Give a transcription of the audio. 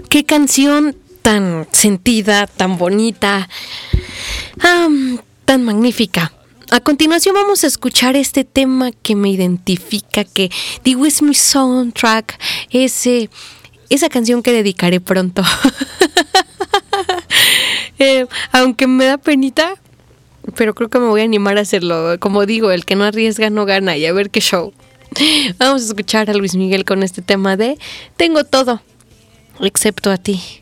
Qué canción tan sentida, tan bonita, tan magnífica. A continuación vamos a escuchar este tema que me identifica, que digo es mi soundtrack, esa canción que dedicaré pronto. Aunque me da penita, pero creo que me voy a animar a hacerlo. Como digo, el que no arriesga no gana, y a ver qué show. Vamos a escuchar a Luis Miguel con este tema de Tengo todo, excepto a ti.